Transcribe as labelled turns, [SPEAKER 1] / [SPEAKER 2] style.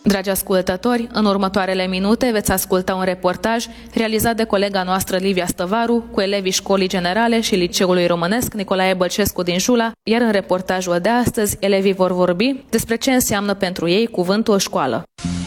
[SPEAKER 1] Dragi ascultători, în următoarele minute veți asculta un reportaj realizat de colega noastră Livia Stăvaru cu elevii Școlii Generale și Liceului Românesc Nicolae Bălcescu din Jula, iar în reportajul de astăzi elevii vor vorbi despre ce înseamnă pentru ei cuvântul școală.